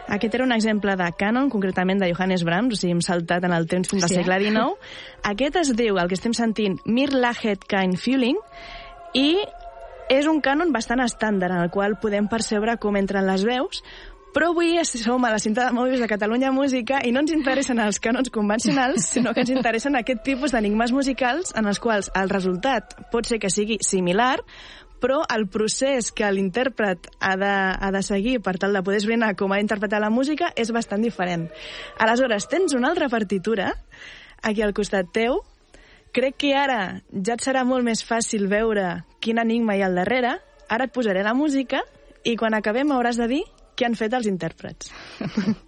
Aquest era un exemple de cànon, concretament de Johannes Brahms, o sigui, hem saltat en el temps fins al segle XIX. Aquest es diu, el que estem sentint, Mir laget kein Frühling, i és un cànon bastant estàndard, en el qual podem percebre com entren les veus, però avui som a la cinta de mòbils de Catalunya Música i no ens interessen els cànons convencionals, sinó que ens interessen aquest tipus d'enigmes musicals en els quals el resultat pot ser que sigui similar, però el procés que l'intèrpret ha de seguir per tal de poder esbrinar com ha d'interpretar la música és bastant diferent. Aleshores, tens una altra partitura aquí al costat teu. Crec que ara ja et serà molt més fàcil veure quin enigma hi ha al darrere. Ara et posaré la música i quan acabem m'hauràs de dir què han fet els intèrprets.